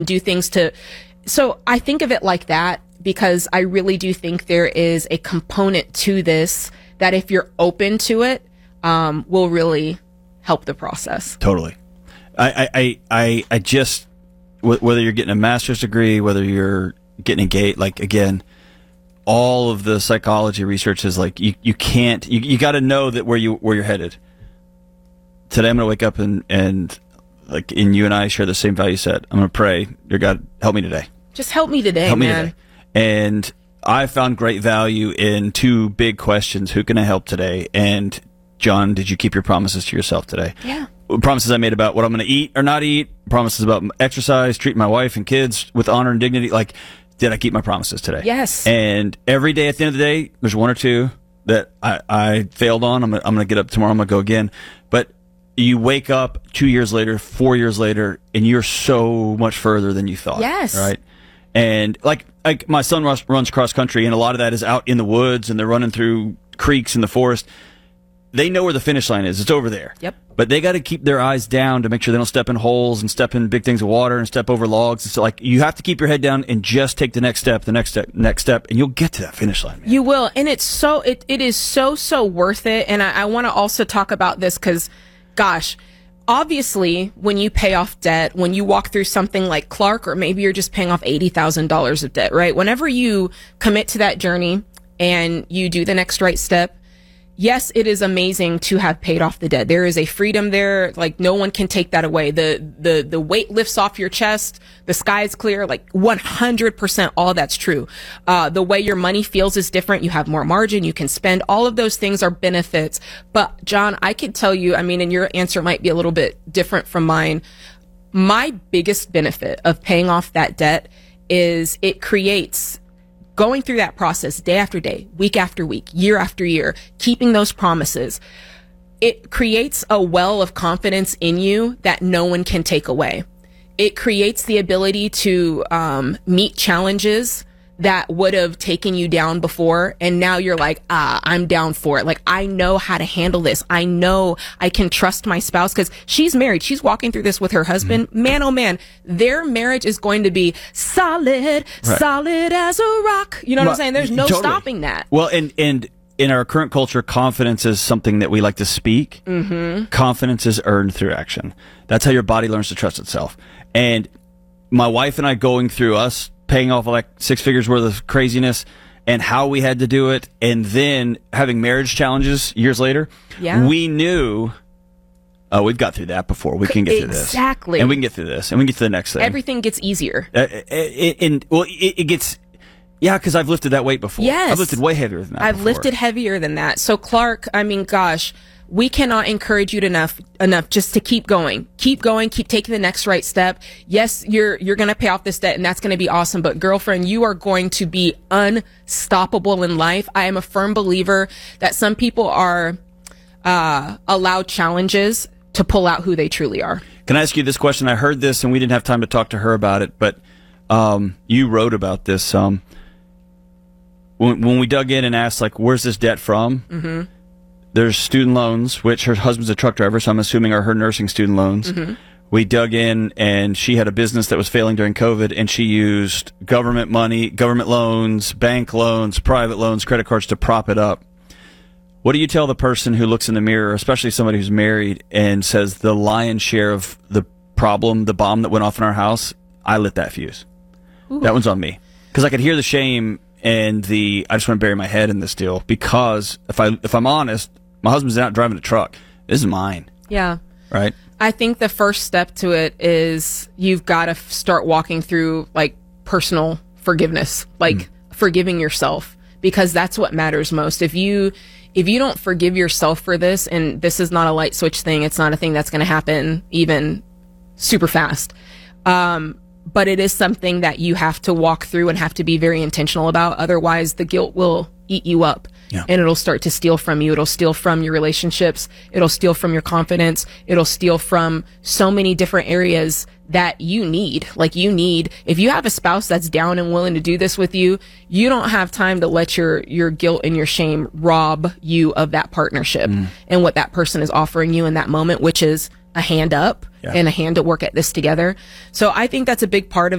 do things to, so I think of it like that because I really do think there is a component to this that if you're open to it, will really help the process. Totally. I just, whether you're getting a master's degree, whether you're getting engaged, like, again, all of the psychology research is like, you can't, you got to know that where you're headed. Today I'm going to wake up and like, and you and I share the same value set. I'm going to pray, dear God, help me today. Just help me today, help man. Me today. And I found great value in two big questions. Who can I help today? And John, did you keep your promises to yourself today? Yeah. Promises I made about what I'm going to eat or not eat. Promises about exercise, treating my wife and kids with honor and dignity. Like, did I keep my promises today? Yes. And every day at the end of the day, there's one or two that I failed on. I'm going to get up tomorrow. I'm going to go again. But you wake up 2 years later, 4 years later, and you're so much further than you thought. Yes. Right? And like my son runs cross country, and a lot of that is out in the woods, and they're running through creeks in the forest. They know where the finish line is. It's over there. Yep. But they got to keep their eyes down to make sure they don't step in holes and step in big things of water and step over logs. It's like you have to keep your head down and just take the next step, and you'll get to that finish line, man. You will. And it's so, it is so worth it. And I want to also talk about this because, gosh, obviously, when you pay off debt, when you walk through something like Clark, or maybe you're just paying off $80,000 of debt, right? Whenever you commit to that journey and you do the next right step, yes, it is amazing to have paid off the debt. There is a freedom there. Like, no one can take that away. The weight lifts off your chest. The sky is clear. Like 100%, all that's true. The way your money feels is different. You have more margin. You can spend. All of those things are benefits. But John, I could tell you, I mean, and your answer might be a little bit different from mine. My biggest benefit of paying off that debt is it creates, going through that process day after day, week after week, year after year, keeping those promises, it creates a well of confidence in you that no one can take away. It creates the ability to meet challenges that would have taken you down before, and now you're like, I'm down for it. Like, I know how to handle this. I know I can trust my spouse because she's married. She's walking through this with her husband. Mm-hmm. Man, oh man, their marriage is going to be solid, solid as a rock. You know what I'm saying? There's no stopping that. Well, and in our current culture, confidence is something that we like to speak. Mm-hmm. Confidence is earned through action. That's how your body learns to trust itself. And my wife and I going through us paying off like 6 figures worth of craziness and how we had to do it, and then having marriage challenges years later, we knew, we've got through that before. We can get through this. Exactly. And we can get through this, and we can get to the next thing. Everything gets easier. It gets, because I've lifted that weight before. Yes. I've lifted way heavier than that I've before. lifted heavier than that. So Clark, I mean, gosh, we cannot encourage you enough just to keep going, keep taking the next right step. Yes, you're going to pay off this debt, and that's going to be awesome. But girlfriend, you are going to be unstoppable in life. I am a firm believer that some people are allowed challenges to pull out who they truly are. Can I ask you this question? I heard this, and we didn't have time to talk to her about it, but you wrote about this. When we dug in and asked, like, where's this debt from? Mm-hmm. There's student loans, which her husband's a truck driver, so I'm assuming are her nursing student loans. Mm-hmm. We dug in, and she had a business that was failing during COVID, and she used government money, government loans, bank loans, private loans, credit cards to prop it up. What do you tell the person who looks in the mirror, especially somebody who's married, and says the lion's share of the problem, the bomb that went off in our house, I lit that fuse. Ooh. That one's on me. Because I could hear the shame and I just want to bury my head in this deal, because if I'm honest, my husband's out driving a truck. This is mine. Yeah. Right? I think the first step to it is you've got to start walking through like personal forgiveness, like forgiving yourself, because that's what matters most. If you don't forgive yourself for this, and this is not a light switch thing, it's not a thing that's going to happen even super fast. But it is something that you have to walk through and have to be very intentional about. Otherwise, the guilt will eat you up. Yeah. And it'll start to steal from you. It'll steal from your relationships. It'll steal from your confidence. It'll steal from so many different areas that you need. Like, if you have a spouse that's down and willing to do this with you, you don't have time to let your guilt and your shame rob you of that partnership and what that person is offering you in that moment, which is a hand up Yeah. and a hand to work at this together. So I think that's a big part of